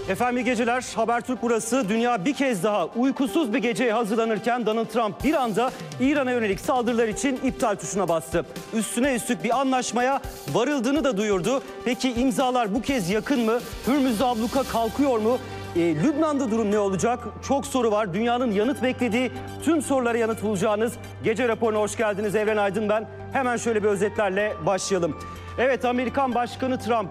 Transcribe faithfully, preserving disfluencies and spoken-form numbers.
Efendim iyi geceler. Habertürk burası. Dünya bir kez daha uykusuz bir geceye hazırlanırken Donald Trump bir anda İran'a yönelik saldırılar için iptal tuşuna bastı. Üstüne üstlük bir anlaşmaya varıldığını da duyurdu. Peki imzalar bu kez yakın mı? Hürmüz'de abluka kalkıyor mu? E, Lübnan'da durum ne olacak? Çok soru var. Dünyanın yanıt beklediği tüm sorulara yanıt bulacağınız Gece Raporu'na hoş geldiniz. Evren Aydın ben. Hemen şöyle bir özetlerle başlayalım. Evet, Amerikan Başkanı Trump